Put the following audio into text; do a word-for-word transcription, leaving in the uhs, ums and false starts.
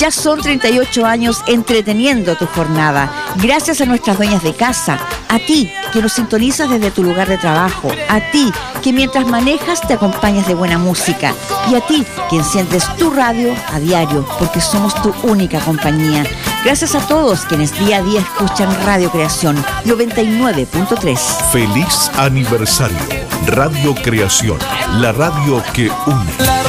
Ya son treinta y ocho años entreteniendo tu jornada. Gracias a nuestras dueñas de casa, a ti que nos sintonizas desde tu lugar de trabajo, a ti que mientras manejas te acompañas de buena música y a ti que enciendes tu radio a diario porque somos tu única compañía. Gracias a todos quienes día a día escuchan Radio Creación noventa y nueve punto tres. Feliz aniversario. Radio Creación, la radio que une.